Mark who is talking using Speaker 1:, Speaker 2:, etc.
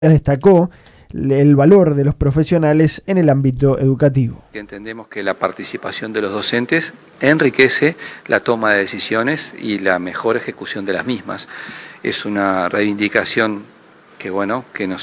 Speaker 1: Destacó el valor de los profesionales en el ámbito educativo.
Speaker 2: Entendemos que la participación de los docentes enriquece la toma de decisiones y la mejor ejecución de las mismas. Es una reivindicación que nos